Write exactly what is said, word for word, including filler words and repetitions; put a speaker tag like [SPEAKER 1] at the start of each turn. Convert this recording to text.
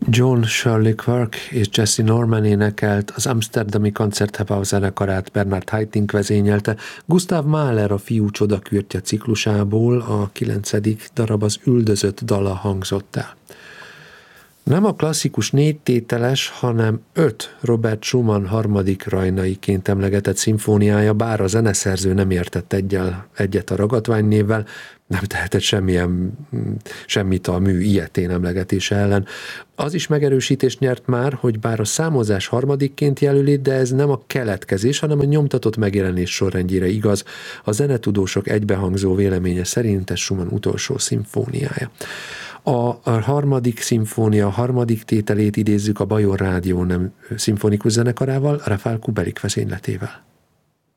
[SPEAKER 1] John Shirley Clarke és Jesse Norman énekelt, az amsterdami Concertgebouw zenekarát Bernard Haitink vezényelte, Gustav Mahler a Fiú csodakürtje ciklusából a kilencedik darab, az Üldözött dala hangzott el. Nem a klasszikus négytételes, hanem öt Robert Schumann harmadik rajnaiként emlegetett szimfóniája, bár a zeneszerző nem értett egyel, egyet a ragadványnévvel, nem tehetett semmilyen, semmit a mű ilyetén emlegetése ellen. Az is megerősítést nyert már, hogy bár a számozás harmadikként jelöli, de ez nem a keletkezés, hanem a nyomtatott megjelenés sorrendjére igaz. A zenetudósok egybehangzó véleménye szerint ez Schumann utolsó szimfóniája. A harmadik szimfónia, a harmadik tételét idézzük a Bajor Rádió nem szimfonikus zenekarával, Rafael Kubelik vezényletével.